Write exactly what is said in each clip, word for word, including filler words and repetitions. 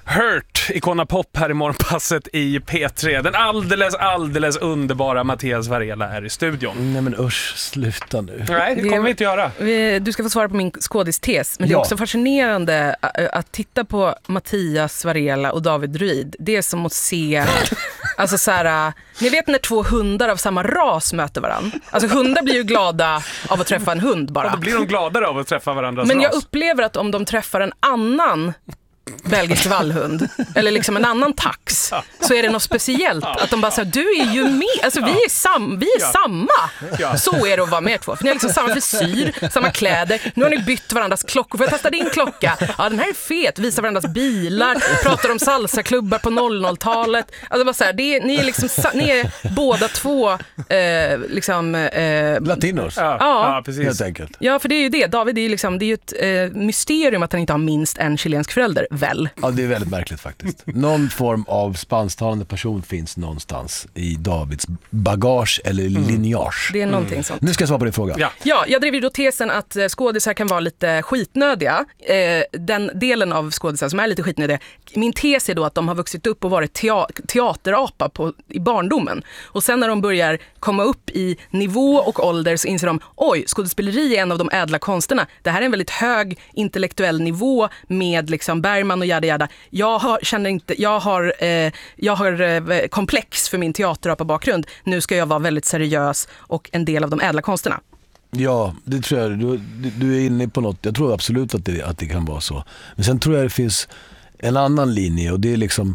Hurt, Icona Pop här i morgonpasset i P tre. Den alldeles, alldeles underbara Mattias Varela här i studion. Nej men usch, sluta nu. Nej, det kommer vi inte göra. Du ska få svara på min skådistes. Men det är Ja. också fascinerande att titta på Mattias Varela och David Druid. Det är som att se... Alltså så här, ni vet när två hundar av samma ras möter varandra. Alltså hundar blir ju glada av att träffa en hund bara. Och då blir de gladare av att träffa varandras Men jag ras. upplever att om de träffar en annan belgisk vallhund eller liksom en annan tax, så är det något speciellt att de bara säger, du är ju med, alltså vi är, sam, vi är Ja. samma Ja. Så är det att vara med två, för ni har liksom samma frisyr, samma kläder, nu har ni bytt varandras klockor, får jag testa din klocka? Ja, den här är fet, visar varandras bilar, pratar om salsaklubbar på noll noll-talet, alltså bara så här, det är, ni är liksom ni är båda två eh, liksom eh, Latinos. Ja, Ja. ja, precis. Helt enkelt. ja, för det är ju det, David är ju liksom, det är ju ett eh, mysterium att han inte har minst en chilensk förälder, väl? Ja, det är väldigt märkligt faktiskt. Någon form av spansktalande person finns någonstans i Davids bagage eller lineage. Det är någonting sånt. Nu ska jag svara på din fråga. Ja. Ja, jag driver ju då tesen att eh, skådisar kan vara lite skitnödiga. Eh, den delen av skådisar som är lite skitnödiga. Min tes är då att de har vuxit upp och varit tea- teaterapa på, i barndomen. Och sen när de börjar komma upp i nivå och ålder så inser de, oj, skådespeleri är en av de ädla konsterna. Det här är en väldigt hög intellektuell nivå med liksom Bergman och jada jada. Jag har, känner inte, jag har, eh, jag har eh, komplex för min teaterapa-bakgrund. Nu ska jag vara väldigt seriös och en del av de ädla konsterna. Ja, det tror jag. Du, du, du är inne på något. Jag tror absolut att det, att det kan vara så. Men sen tror jag det finns en annan linje, och det är liksom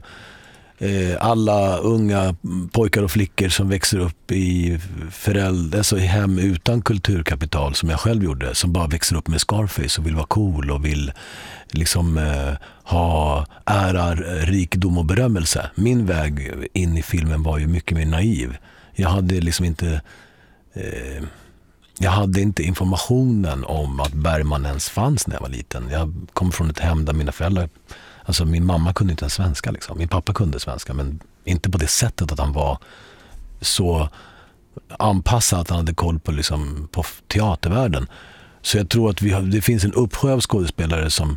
eh, alla unga pojkar och flickor som växer upp i föräldrar, alltså i hem utan kulturkapital, som jag själv gjorde, som bara växer upp med Scarface och vill vara cool och vill liksom eh, ha ära, rikedom och berömmelse. Min väg in i filmen var ju mycket mer naiv. Jag hade liksom inte eh, jag hade inte informationen om att Bergman ens fanns när jag var liten. Jag kom från ett hem där mina föräldrar, alltså min mamma kunde inte ens svenska liksom. Min pappa kunde svenska, men inte på det sättet att han var så anpassad att han hade koll på, liksom, på teatervärlden. Så jag tror att vi har, det finns en uppsjö av skådespelare som,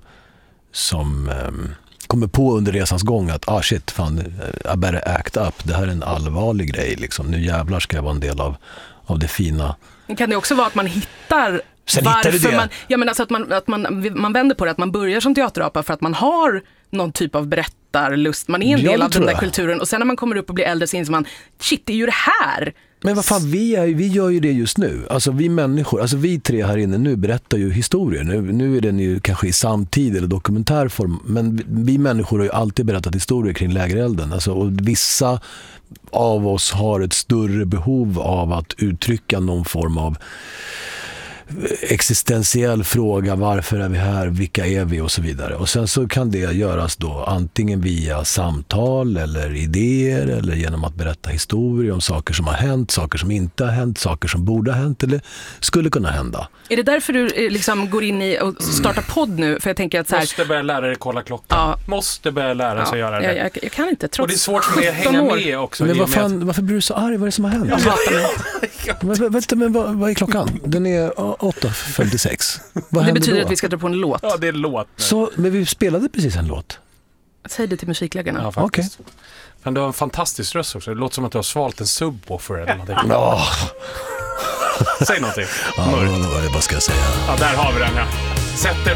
som um, kommer på under resans gång att ah shit, fan, I better act up. Det här är en allvarlig grej. Liksom. Nu jävlar ska jag vara en del av, av det fina. Kan det också vara att man hittar Sen varför hittar du det. man, ja, men alltså att, man, att man, man vänder på det, att man börjar som teaterapa för att man har någon typ av berättarlust, man är en Ja, del det av den tror där jag. kulturen, och sen när man kommer upp och blir äldre så inser man, shit, det är ju det här. Men vad fan, vi, är, vi gör ju det just nu. Alltså vi människor, alltså vi tre här inne nu berättar ju historier. Nu, nu är den ju kanske i samtid eller dokumentärform, men vi människor har ju alltid berättat historier kring lägerelden. Alltså, och vissa av oss har ett större behov av att uttrycka någon form av existentiell fråga, varför är vi här, vilka är vi och så vidare. Och sen så kan det göras då antingen via samtal eller idéer eller genom att berätta historier om saker som har hänt, saker som inte har hänt, saker som borde ha hänt eller skulle kunna hända. Är det därför du eh, liksom går in i och startar podd nu? För jag tänker att så här, Måste börja lära dig kolla klockan. Ja. Måste börja lära sig ja, göra det. jag, jag, jag kan inte, trots Och det är svårt för mig att hänga år. med också. Men i vad och med att- fan, varför blir du så arg? Vad är det som har hänt? Jag hatar mig. Men, vänta, men vad, vad är klockan? Den är åtta femtiosex. Vad Det händer betyder då? att vi ska dra på en låt. Ja, det är låt nu. Så, men vi spelade precis en låt. Säg det till musikläggarna. Ja, faktiskt. Men du har en fantastisk röst också. Det låter som att du har svalt en subwoofer eller någonting. Ja, Säg någonting. ja, vad vad- vad ska jag säga? Ja, där har vi den, ja. Sätt er